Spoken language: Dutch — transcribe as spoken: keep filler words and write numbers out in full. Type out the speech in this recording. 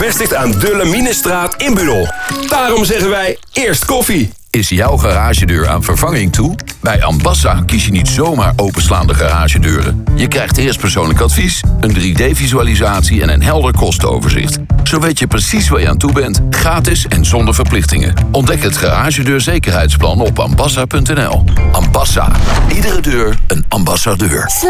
gevestigd aan de Laminestraat in Budel. Daarom zeggen wij eerst koffie. Is jouw garagedeur aan vervanging toe? Bij Ambassa kies je niet zomaar openslaande garagedeuren. Je krijgt eerst persoonlijk advies, een drie D-visualisatie en een helder kostenoverzicht. Zo weet je precies waar je aan toe bent, gratis en zonder verplichtingen. Ontdek het garagedeurzekerheidsplan op ambassa punt n l. Ambassa. Iedere deur een ambassadeur.